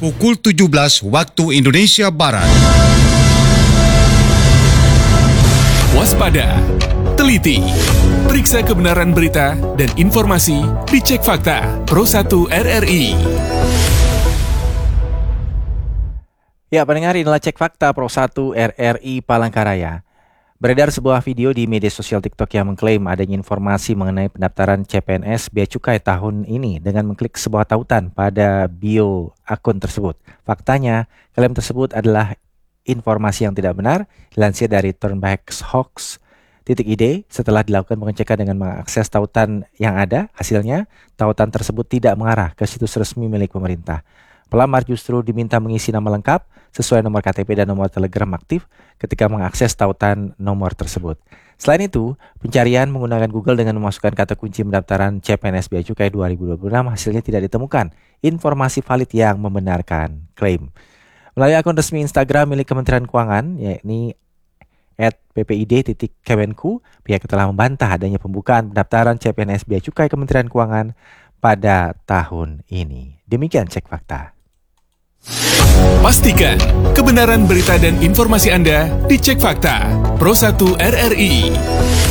pukul 17 waktu Indonesia Barat. Waspada, teliti, periksa kebenaran berita dan informasi di Cek Fakta Pro 1 RRI. Ya, pendengar, inilah Cek Fakta Pro 1 RRI Palangkaraya. Beredar sebuah video di media sosial TikTok yang mengklaim adanya informasi mengenai pendaftaran CPNS Bea Cukai tahun ini dengan mengklik sebuah tautan pada bio akun tersebut. Faktanya, klaim tersebut adalah informasi yang tidak benar, dilansir dari turnbackhoax.id. Setelah dilakukan pengecekan dengan mengakses tautan yang ada, hasilnya tautan tersebut tidak mengarah ke situs resmi milik pemerintah. Pelamar justru diminta mengisi nama lengkap sesuai nomor KTP dan nomor Telegram aktif ketika mengakses tautan nomor tersebut. Selain itu, pencarian menggunakan Google dengan memasukkan kata kunci pendaftaran CPNS Bea Cukai 2026 hasilnya tidak ditemukan informasi valid yang membenarkan klaim. Melalui akun resmi Instagram milik Kementerian Keuangan, yakni @ppid.kemenku, pihak telah membantah adanya pembukaan pendaftaran CPNS Bea Cukai Kementerian Keuangan pada tahun ini. Demikian Cek Fakta. Pastikan kebenaran berita dan informasi Anda di Cek Fakta Pro 1 RRI.